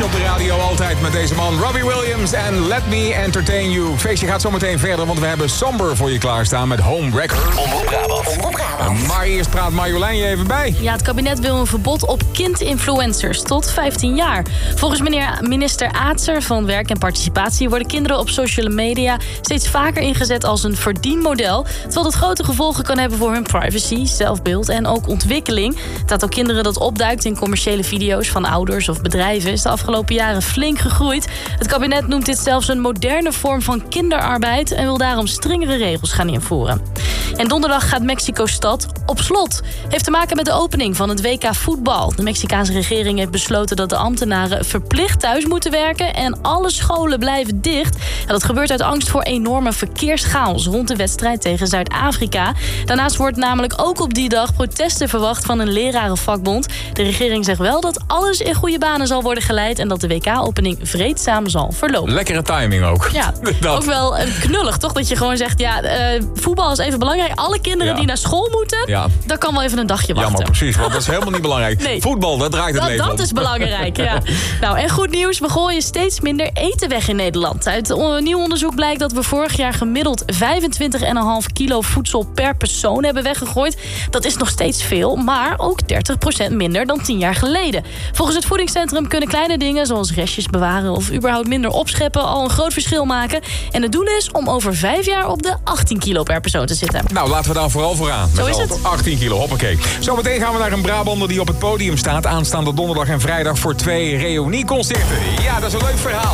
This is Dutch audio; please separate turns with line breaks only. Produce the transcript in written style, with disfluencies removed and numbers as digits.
feestje op de radio altijd met deze man Robbie Williams en Let Me Entertain You. Het feestje gaat zo meteen verder, want we hebben Somber voor je klaarstaan met Home Wrecker.
Omroep Brabant.
Maar eerst praat Marjolein je even bij.
Ja, het kabinet wil een verbod op kindinfluencers tot 15 jaar. Volgens minister Aetser van Werk en Participatie worden kinderen op social media steeds vaker ingezet als een verdienmodel, terwijl dat grote gevolgen kan hebben voor hun privacy, zelfbeeld en ook ontwikkeling. Het aantal kinderen dat opduikt in commerciële video's van ouders of bedrijven is de afgelopen jaren flink gegroeid. Het kabinet noemt dit zelfs een moderne vorm van kinderarbeid en wil daarom strengere regels gaan invoeren. En donderdag gaat Mexico-stad op slot. Heeft te maken met de opening van het WK voetbal. De Mexicaanse regering heeft besloten dat de ambtenaren verplicht thuis moeten werken en alle scholen blijven dicht. En dat gebeurt uit angst voor enorme verkeerschaos rond de wedstrijd tegen Zuid-Afrika. Daarnaast wordt namelijk ook op die dag protesten verwacht van een lerarenvakbond. De regering zegt wel dat alles in goede banen zal worden geleid en dat de WK-opening vreedzaam zal verlopen.
Lekkere timing ook.
Ja, ook wel knullig toch? Dat je gewoon zegt, ja, voetbal is even belangrijk. Alle kinderen die naar school moeten, dat kan wel even een dagje wachten.
Jammer, precies, want dat is helemaal niet belangrijk.
Nee.
Voetbal, dat draait het leven om.
Dat is belangrijk, ja. Nou, en goed nieuws, we gooien steeds minder eten weg in Nederland. Uit nieuw onderzoek blijkt dat we vorig jaar gemiddeld 25,5 kilo voedsel per persoon hebben weggegooid. Dat is nog steeds veel, maar ook 30% minder dan 10 jaar geleden. Volgens het voedingscentrum kunnen kleine dingen zoals restjes bewaren of überhaupt minder opscheppen al een groot verschil maken. En het doel is om over 5 jaar op de 18 kilo per persoon te zitten.
Nou, laten we daar vooral voor aan.
Zo is het.
18 kilo, hoppakee. Zometeen gaan we naar een Brabander die op het podium staat aanstaande donderdag en vrijdag voor 2 reunieconcerten. Ja, dat is een leuk verhaal.